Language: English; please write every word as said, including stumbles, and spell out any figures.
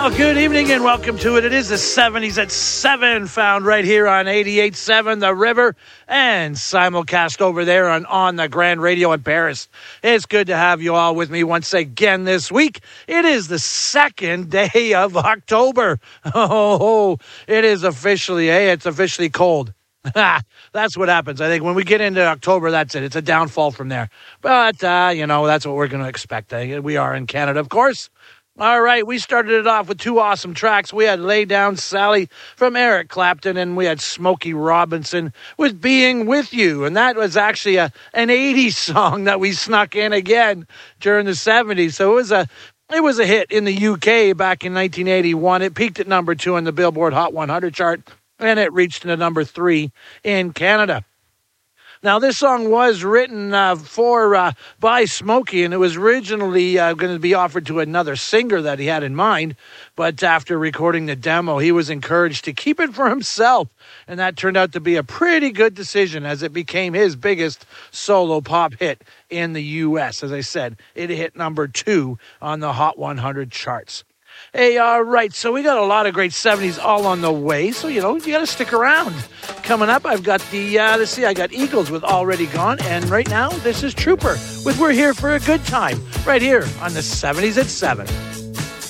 Well, good evening and welcome to it. It is the seventies at seven, found right here on eighty-eight point seven The River and simulcast over there on On the Grand Radio in Paris. It's good to have you all with me once again this week. It is the second day of October. Oh, it is officially, hey, it's officially cold. That's what happens. I think when we get into October, that's it. It's a downfall from there. But, uh, you know, that's what we're going to expect. We are in Canada, of course. All right, we started it off with two awesome tracks. We had Lay Down Sally from Eric Clapton, and we had Smokey Robinson with Being With You. And that was actually a, an eighties song that we snuck in again during the seventies. So it was a it was a hit in the U K back in nineteen eighty-one. It peaked at number two on the Billboard Hot one hundred chart, and it reached to number three in Canada. Now, this song was written uh, for uh, by Smokey, and it was originally uh, going to be offered to another singer that he had in mind. But after recording the demo, he was encouraged to keep it for himself. And that turned out to be a pretty good decision, as it became his biggest solo pop hit in the U S. As I said, it hit number two on the Hot one hundred charts. Hey, all right, so we got a lot of great seventies all on the way, so, you know, you got to stick around. Coming up, I've got the, uh, let's see, I got Eagles with Already Gone, and right now, this is Trooper with We're Here for a Good Time, right here on the seventies at seven.